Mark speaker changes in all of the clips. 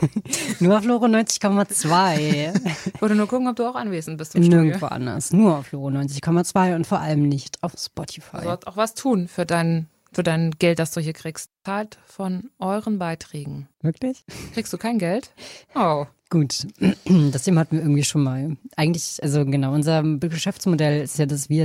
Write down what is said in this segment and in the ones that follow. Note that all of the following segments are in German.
Speaker 1: Nur auf Loro 90,2.
Speaker 2: Ich wollte nur gucken, ob du auch anwesend bist im Studio.
Speaker 1: Nirgendwo anders. Nur auf Loro 90,2 und vor allem nicht auf Spotify.
Speaker 2: Du sollst auch was tun für dein Geld, das du hier kriegst. Zahlt von euren Beiträgen.
Speaker 1: Wirklich?
Speaker 2: Kriegst du kein Geld? Oh.
Speaker 1: Gut, das Thema hatten wir irgendwie schon mal. Eigentlich, also genau, unser Geschäftsmodell ist ja, dass wir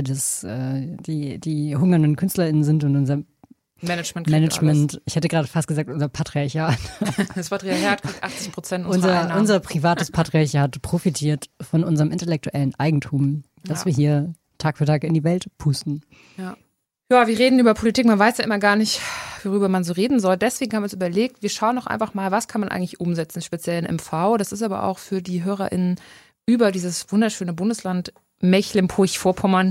Speaker 1: die hungernden KünstlerInnen sind und unser Management. Ich hätte gerade fast gesagt, unser Patriarchat.
Speaker 2: Das Patriarchat kriegt 80% unserer Einnahmen.
Speaker 1: Unser privates Patriarchat profitiert von unserem intellektuellen Eigentum, das wir hier Tag für Tag in die Welt pusten.
Speaker 2: Ja, wir reden über Politik, man weiß ja immer gar nicht, worüber man so reden soll. Deswegen haben wir uns überlegt, wir schauen doch einfach mal, was kann man eigentlich umsetzen, speziell in MV. Das ist aber auch für die HörerInnen über dieses wunderschöne Bundesland Mecklenburg-Vorpommern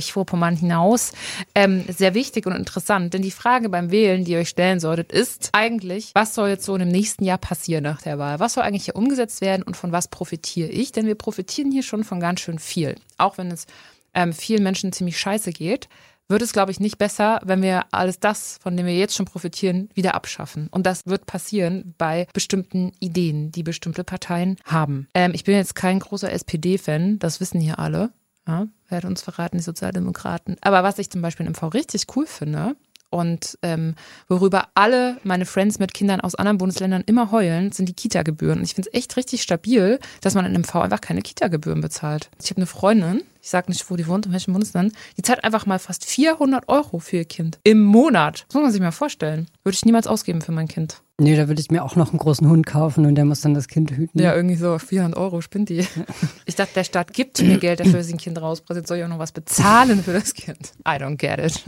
Speaker 2: hinaus sehr wichtig und interessant. Denn die Frage beim Wählen, die ihr euch stellen solltet, ist eigentlich, was soll jetzt so im nächsten Jahr passieren nach der Wahl? Was soll eigentlich hier umgesetzt werden und von was profitiere ich? Denn wir profitieren hier schon von ganz schön viel. Auch wenn es vielen Menschen ziemlich scheiße geht, wird es, glaube ich, nicht besser, wenn wir alles das, von dem wir jetzt schon profitieren, wieder abschaffen. Und das wird passieren bei bestimmten Ideen, die bestimmte Parteien haben. Ich bin jetzt kein großer SPD-Fan, das wissen hier alle. Ja, werden uns verraten, die Sozialdemokraten. Aber was ich zum Beispiel in MV richtig cool finde und worüber alle meine Friends mit Kindern aus anderen Bundesländern immer heulen, sind die Kita-Gebühren. Und ich finde es echt richtig stabil, dass man in MV einfach keine Kita-Gebühren bezahlt. Ich habe eine Freundin, ich sage nicht, wo die wohnt, in welchem Bundesland, die zahlt einfach mal fast 400 € für ihr Kind im Monat. Das muss man sich mal vorstellen. Würde ich niemals ausgeben für mein Kind.
Speaker 1: Nee, da würde ich mir auch noch einen großen Hund kaufen und der muss dann das Kind hüten.
Speaker 2: Ja, irgendwie so 400 € spinnt die. Ich dachte, der Staat gibt mir Geld dafür, dass ich ein Kind rausbringe. Jetzt soll ich auch noch was bezahlen für das Kind. I don't get it.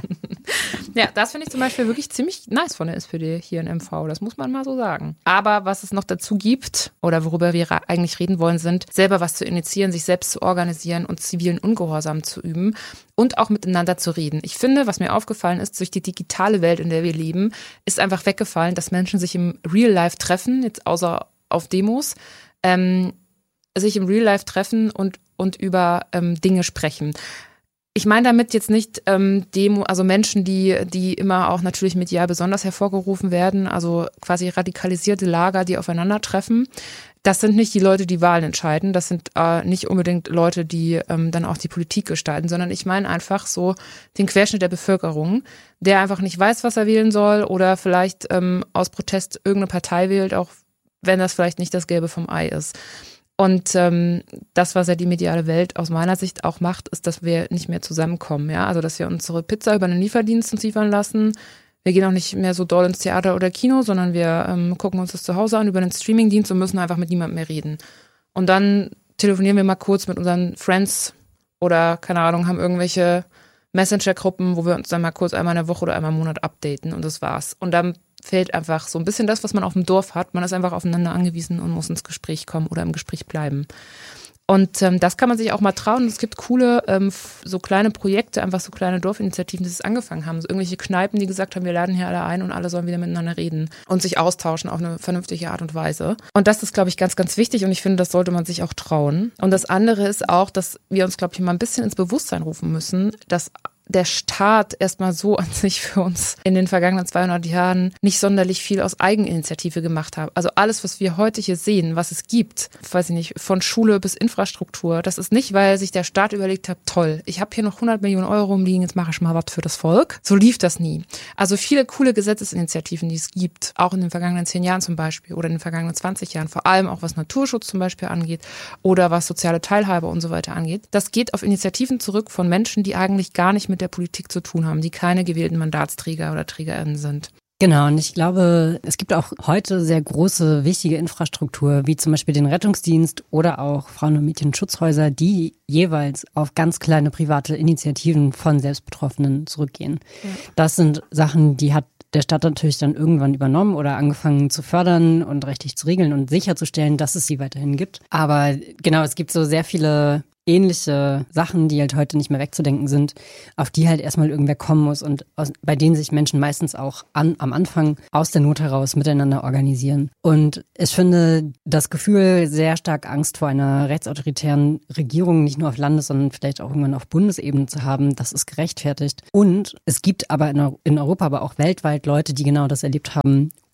Speaker 2: Ja, das finde ich zum Beispiel wirklich ziemlich nice von der SPD hier in MV. Das muss man mal so sagen. Aber was es noch dazu gibt, oder worüber wir eigentlich reden wollen, sind, selber was zu initiieren, sich selbst zu organisieren und zivilen Ungehorsam zu üben und auch miteinander zu reden. Ich finde, was mir aufgefallen ist, durch die digitale Welt, in der wir leben, ist einfach weggefallen, dass Menschen sich im Real Life treffen, jetzt außer auf Demos, sich im Real Life treffen und über Dinge sprechen. Ich meine damit jetzt nicht also Menschen, die immer auch natürlich medial besonders hervorgerufen werden, also quasi radikalisierte Lager, die aufeinandertreffen. Das sind nicht die Leute, die Wahlen entscheiden. Das sind nicht unbedingt Leute, die dann auch die Politik gestalten, sondern ich meine einfach so den Querschnitt der Bevölkerung, der einfach nicht weiß, was er wählen soll oder vielleicht aus Protest irgendeine Partei wählt, auch wenn das vielleicht nicht das Gelbe vom Ei ist. Und das, was ja die mediale Welt aus meiner Sicht auch macht, ist, dass wir nicht mehr zusammenkommen. Ja, also dass wir unsere Pizza über einen Lieferdienst uns liefern lassen. Wir gehen auch nicht mehr so doll ins Theater oder Kino, sondern wir gucken uns das zu Hause an über einen Streamingdienst und müssen einfach mit niemandem mehr reden. Und dann telefonieren wir mal kurz mit unseren Friends oder, keine Ahnung, haben irgendwelche Messenger-Gruppen, wo wir uns dann mal kurz einmal in der Woche oder einmal im Monat updaten und das war's. Und dann fehlt einfach so ein bisschen das, was man auf dem Dorf hat. Man ist einfach aufeinander angewiesen und muss ins Gespräch kommen oder im Gespräch bleiben. Und das kann man sich auch mal trauen. Es gibt coole, so kleine Projekte, einfach so kleine Dorfinitiativen, die es angefangen haben. So irgendwelche Kneipen, die gesagt haben, wir laden hier alle ein und alle sollen wieder miteinander reden und sich austauschen auf eine vernünftige Art und Weise. Und das ist, glaube ich, ganz, ganz wichtig und ich finde, das sollte man sich auch trauen. Und das andere ist auch, dass wir uns, glaube ich, mal ein bisschen ins Bewusstsein rufen müssen, dass der Staat erstmal so an sich für uns in den vergangenen 200 Jahren nicht sonderlich viel aus Eigeninitiative gemacht hat. Also alles, was wir heute hier sehen, was es gibt, weiß ich nicht, von Schule bis Infrastruktur, das ist nicht, weil sich der Staat überlegt hat, toll, ich habe hier noch 100 Millionen € rumliegen, jetzt mache ich mal was für das Volk. So lief das nie. Also viele coole Gesetzesinitiativen, die es gibt, auch in den vergangenen 10 Jahren zum Beispiel oder in den vergangenen 20 Jahren, vor allem auch was Naturschutz zum Beispiel angeht oder was soziale Teilhabe und so weiter angeht, das geht auf Initiativen zurück von Menschen, die eigentlich gar nicht mit der Politik zu tun haben, die keine gewählten Mandatsträger oder TrägerInnen sind.
Speaker 1: Genau, und ich glaube, es gibt auch heute sehr große, wichtige Infrastruktur, wie zum Beispiel den Rettungsdienst oder auch Frauen- und Mädchenschutzhäuser, die jeweils auf ganz kleine private Initiativen von Selbstbetroffenen zurückgehen. Ja. Das sind Sachen, die hat der Staat natürlich dann irgendwann übernommen oder angefangen zu fördern und rechtlich zu regeln und sicherzustellen, dass es sie weiterhin gibt. Aber genau, es gibt so sehr viele ähnliche Sachen, die halt heute nicht mehr wegzudenken sind, auf die halt erstmal irgendwer kommen muss und bei denen sich Menschen meistens auch am Anfang aus der Not heraus miteinander organisieren. Und ich finde das Gefühl, sehr stark Angst vor einer rechtsautoritären Regierung, nicht nur auf Landes-, sondern vielleicht auch irgendwann auf Bundesebene zu haben, das ist gerechtfertigt. Und es gibt aber in Europa, aber auch weltweit Leute, die genau das erlebt haben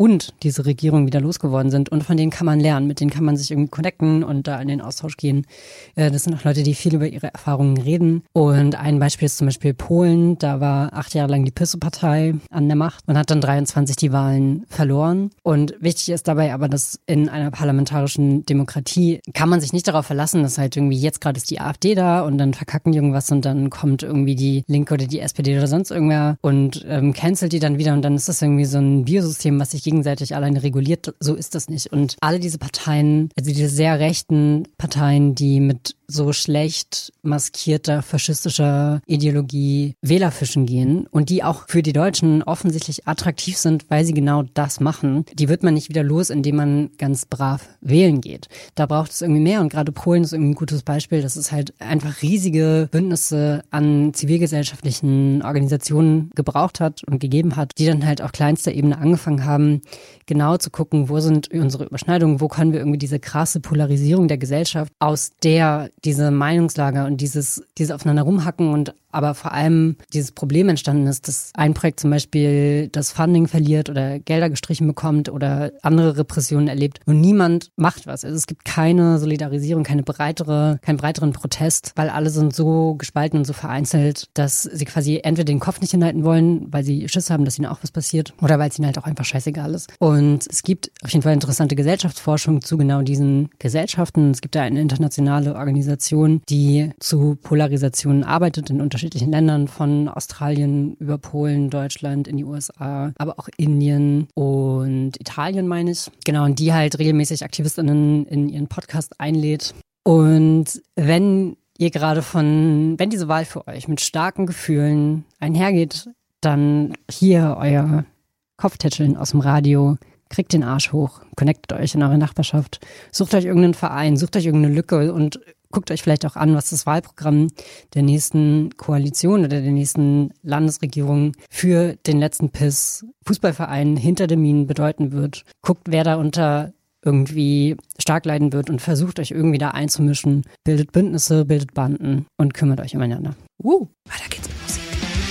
Speaker 1: und diese Regierung wieder losgeworden sind. Und von denen kann man lernen, mit denen kann man sich irgendwie connecten und da in den Austausch gehen. Das sind auch Leute, die viel über ihre Erfahrungen reden. Und ein Beispiel ist zum Beispiel Polen. Da war 8 Jahre lang die PiS-Partei an der Macht und hat dann 23 die Wahlen verloren. Und wichtig ist dabei aber, dass in einer parlamentarischen Demokratie kann man sich nicht darauf verlassen, dass halt irgendwie jetzt gerade ist die AfD da und dann verkacken die irgendwas und dann kommt irgendwie die Linke oder die SPD oder sonst irgendwer und cancelt die dann wieder und dann ist das irgendwie so ein Biosystem, was sich gegenseitig alleine reguliert. So ist das nicht. Und alle diese Parteien, also diese sehr rechten Parteien, die mit so schlecht maskierter faschistischer Ideologie Wählerfischen gehen und die auch für die Deutschen offensichtlich attraktiv sind, weil sie genau das machen, die wird man nicht wieder los, indem man ganz brav wählen geht. Da braucht es irgendwie mehr und gerade Polen ist irgendwie ein gutes Beispiel, dass es halt einfach riesige Bündnisse an zivilgesellschaftlichen Organisationen gebraucht hat und gegeben hat, die dann halt auf kleinster Ebene angefangen haben, genau zu gucken, wo sind unsere Überschneidungen, wo können wir irgendwie diese krasse Polarisierung der Gesellschaft, aus der diese Meinungslager und dieses aufeinander rumhacken und aber vor allem dieses Problem entstanden ist, dass ein Projekt zum Beispiel das Funding verliert oder Gelder gestrichen bekommt oder andere Repressionen erlebt und niemand macht was. Also es gibt keine Solidarisierung, keinen breiteren Protest, weil alle sind so gespalten und so vereinzelt, dass sie quasi entweder den Kopf nicht hinhalten wollen, weil sie Schiss haben, dass ihnen auch was passiert oder weil es ihnen halt auch einfach scheißegal ist. Und es gibt auf jeden Fall interessante Gesellschaftsforschung zu genau diesen Gesellschaften. Es gibt da eine internationale Organisation, die zu Polarisationen arbeitet in unterschiedlichen Ländern, von Australien über Polen, Deutschland, in die USA, aber auch Indien und Italien, meine ich. Genau, und die halt regelmäßig AktivistInnen in ihren Podcast einlädt. Und wenn diese Wahl für euch mit starken Gefühlen einhergeht, dann hier euer Kopftätscheln aus dem Radio, kriegt den Arsch hoch, connectet euch in eure Nachbarschaft, sucht euch irgendeinen Verein, sucht euch irgendeine Lücke und guckt euch vielleicht auch an, was das Wahlprogramm der nächsten Koalition oder der nächsten Landesregierung für den letzten PiS-Fußballverein hinter den Minen bedeuten wird. Guckt, wer darunter irgendwie stark leiden wird und versucht euch irgendwie da einzumischen. Bildet Bündnisse, bildet Banden und kümmert euch umeinander.
Speaker 2: Weiter geht's.